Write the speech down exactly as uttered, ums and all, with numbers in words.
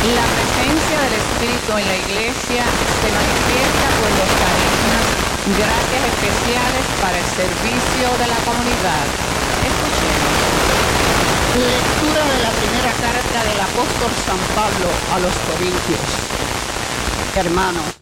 La presencia del Espíritu en la iglesia se manifiesta por los carismas, gracias especiales para el servicio de la comunidad. Escuchemos. Lectura de la primera carta del apóstol San Pablo a los Corintios. Hermanos,